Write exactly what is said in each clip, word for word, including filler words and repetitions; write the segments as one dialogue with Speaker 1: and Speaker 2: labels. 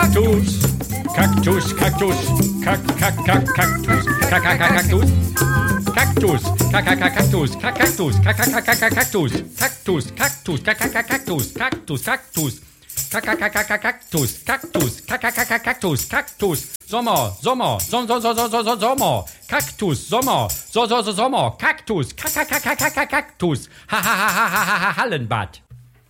Speaker 1: Kaktus, Kaktus, Kaktus, Kak, Kak, Kak, Kaktus, Kak, Kak, Kaktus, Kaktus, Kak, Kak, Kaktus, Kaktus, Kak, Kak, Kaktus, Kaktus, Kaktus, Kak, Kak, Kaktus, Kaktus, Kaktus, Kaktus, Kaktus, Kaktus, Kaktus, Sommer, Sommer, Som, Som, Som, Som, Som, Sommer, Kaktus, Sommer, So, So, So, Sommer, Kaktus, Kaktus, ha, ha, ha, ha, ha, ha, Hallenbad.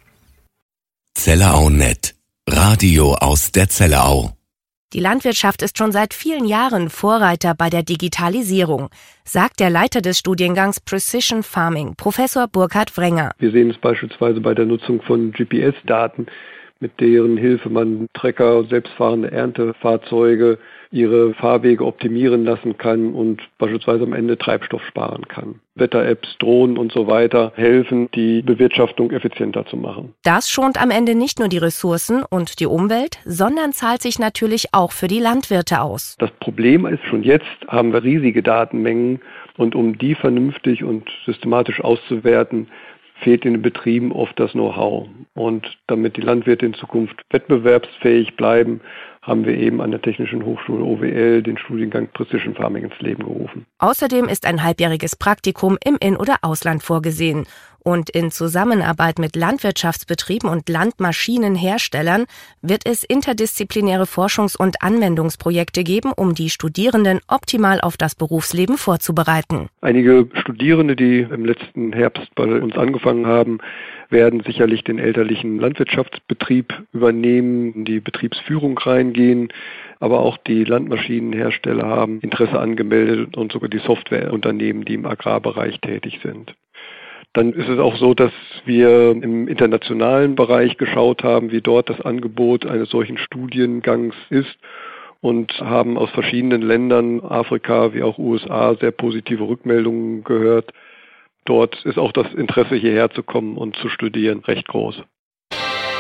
Speaker 2: Zellerau Punkt net. Radio aus der Zellerau.
Speaker 3: Die Landwirtschaft ist schon seit vielen Jahren Vorreiter bei der Digitalisierung, sagt der Leiter des Studiengangs Precision Farming, Professor Burkhard Wrenger.
Speaker 4: Wir sehen es beispielsweise bei der Nutzung von G P S-Daten, mit deren Hilfe man Trecker, selbstfahrende Erntefahrzeuge ihre Fahrwege optimieren lassen kann und beispielsweise am Ende Treibstoff sparen kann. Wetter-Apps, Drohnen und so weiter helfen, die Bewirtschaftung effizienter zu machen.
Speaker 3: Das schont am Ende nicht nur die Ressourcen und die Umwelt, sondern zahlt sich natürlich auch für die Landwirte aus.
Speaker 4: Das Problem ist, schon jetzt haben wir riesige Datenmengen und um die vernünftig und systematisch auszuwerten, fehlt in den Betrieben oft das Know-how. Und damit die Landwirte in Zukunft wettbewerbsfähig bleiben, haben wir eben an der Technischen Hochschule O W L den Studiengang Precision Farming ins Leben gerufen.
Speaker 3: Außerdem ist ein halbjähriges Praktikum im In- oder Ausland vorgesehen. Und in Zusammenarbeit mit Landwirtschaftsbetrieben und Landmaschinenherstellern wird es interdisziplinäre Forschungs- und Anwendungsprojekte geben, um die Studierenden optimal auf das Berufsleben vorzubereiten.
Speaker 4: Einige Studierende, die im letzten Herbst bei uns angefangen haben, werden sicherlich den elterlichen Landwirtschaftsbetrieb übernehmen, in die Betriebsführung reingehen. Aber auch die Landmaschinenhersteller haben Interesse angemeldet und sogar die Softwareunternehmen, die im Agrarbereich tätig sind. Dann ist es auch so, dass wir im internationalen Bereich geschaut haben, wie dort das Angebot eines solchen Studiengangs ist und haben aus verschiedenen Ländern, Afrika wie auch U S A, sehr positive Rückmeldungen gehört. Dort ist auch das Interesse, hierher zu kommen und zu studieren, recht groß.